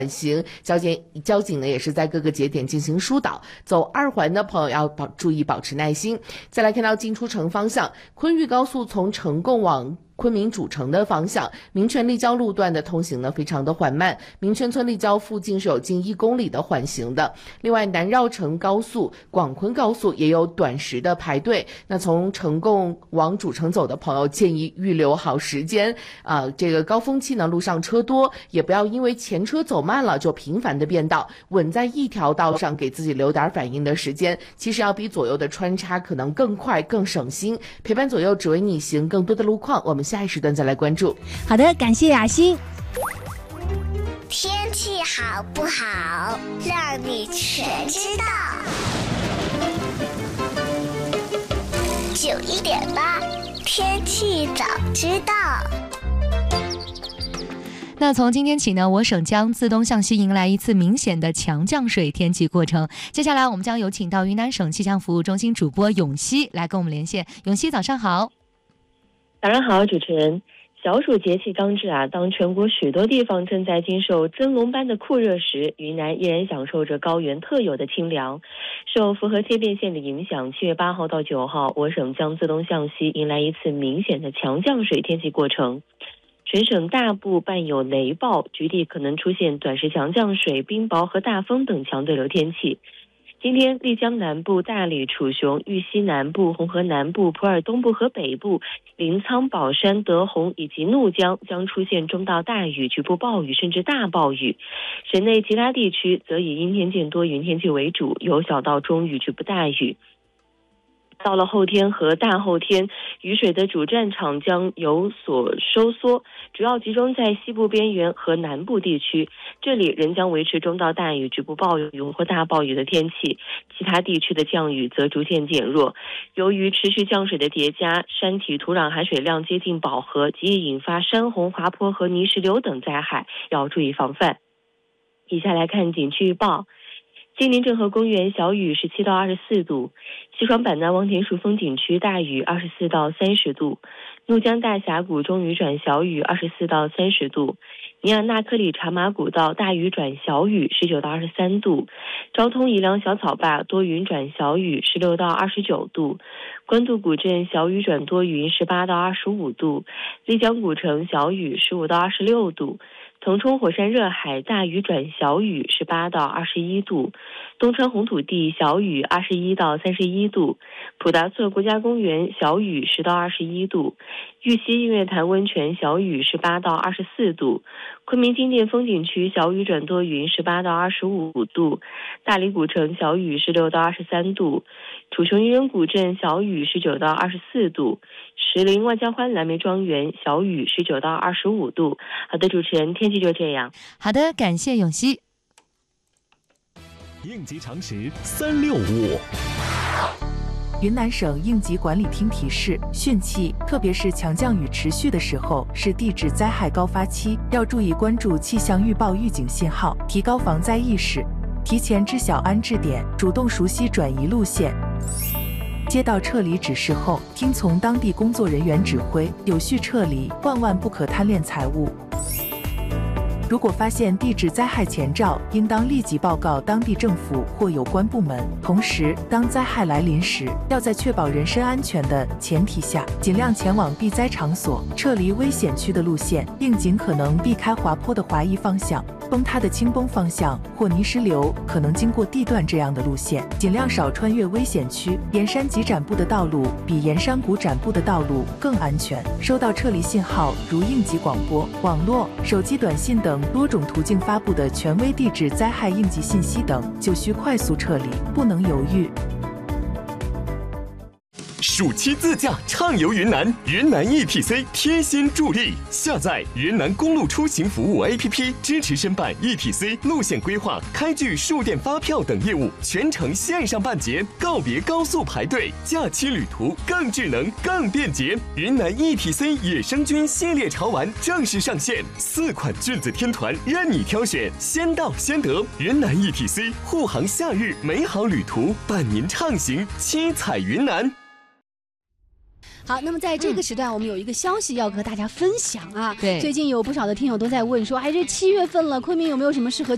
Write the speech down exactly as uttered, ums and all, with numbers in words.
行，交警交警呢也是在各个节点进行疏导，走二环的朋友要保注意保持耐心。再来看到进出城方向，昆玉高速从成贡往昆明主城的方向，民权立交路段的通行呢非常的缓慢，民权村立交附近是有近一公里的缓行的。另外，南绕城高速、广昆高速也有短时的排队。那从成贡往主城走的朋友，建议预留好时间啊、呃。这个高峰期呢，路上车多，也不要因为前车走慢了就频繁的变道，稳在一条道上，给自己留点反应的时间。其实要比左右的穿插可能更快、更省心。陪伴左右，只为你行。更多的路况，我们下一时段再来关注。 好的，感谢雅欣。 天气好不好，让你全知道。九一点八，天气早知道。 那从今天起呢，我省将自东向西迎来一次明显的强降水天气过程。接下来我们将有请到云南省气象服务中心主播永熙来跟我们连线。永熙，早上好。 早上好，主持人。小暑节气刚至啊，当全国许多地方正在经受蒸笼般的酷热时，云南依然享受着高原特有的清凉。受符合切变线的影响，七月八号到九号，我省将自东向西迎来一次明显的强降水天气过程。全省大部伴有雷暴，局地可能出现短时强降水、冰雹和大风等强对流天气。今天，丽江南部、大理、楚雄、玉溪南部、红河南部、普洱东部和北部、临沧、保山、德宏以及怒江将出现中到大雨、局部暴雨甚至大暴雨。省内其他地区则以阴天见多云天气为主，有小到中雨、局部大雨。到了后天和大后天，雨水的主战场将有所收缩，主要集中在西部边缘和南部地区，这里仍将维持中到大雨、局部暴雨或大暴雨的天气，其他地区的降雨则逐渐减弱。由于持续降水的叠加，山体土壤含水量接近饱和，极易引发山洪、滑坡和泥石流等灾害，要注意防范。以下来看景区预报。金陵郑和公园小雨十七到二十四度，西双版纳汪田树风景区大雨二十四到三十度，怒江大峡谷中雨转小雨二十四到三十度，尼亚纳克里茶马古道大雨转小雨十九到二十三度，昭通宜良小草坝多云转小雨十六到二十九度，官渡古镇小雨转多云十八到二十五度，丽江古城小雨十五到二十六度，腾冲火山热海大雨转小雨十八到二十一度，东川红土地小雨二十一到三十一度，普达措国家公园小雨十到二十一度，玉溪映月潭温泉小雨十八到二十四度，昆明金殿风景区小雨转多云十八到二十五度，大理古城小雨十六到二十三度，楚雄渔人古镇小雨十九到二十四度，石林万家欢蓝莓庄园小雨十九到二十五度。好的，主持人，天气就这样。 好的，感谢永熙。 应急常识三六五。 云南省应急管理厅提示，汛期，特别是强降雨持续的时候，是地质灾害高发期，要注意关注气象预报预警信号，提高防灾意识，提前知晓安置点，主动熟悉转移路线。接到撤离指示后，听从当地工作人员指挥，有序撤离，万万不可贪恋财物。如果发现地质灾害前兆，应当立即报告当地政府或有关部门。同时，当灾害来临时，要在确保人身安全的前提下，尽量前往避灾场所，撤离危险区的路线，并尽可能避开滑坡的滑移方向、崩塌的倾崩方向或泥石流可能经过地段这样的路线，尽量少穿越危险区。沿山急展布的道路比沿山谷展布的道路更安全。收到撤离信号，如应急广播、网络、手机短信等多种途径发布的权威地质灾害应急信息等，就需快速撤离，不能犹豫。 暑期自驾畅游云南，云南 E T C 贴心助力。下载云南公路出行服务 A P P， 支持申办 E T C 路线规划、开具数电发票等业务，全程线上办结，告别高速排队，假期旅途更智能、更便捷。云南 E T C 野生菌系列潮玩正式上线，四款菌子天团任你挑选，先到先得。云南 E T C 护航夏日美好旅途，伴您畅行七彩云南。 好，那么在这个时段，我们有一个消息要和大家分享啊。 对， 最近有不少的听友都在问说，哎，这七月份了，昆明有没有什么适合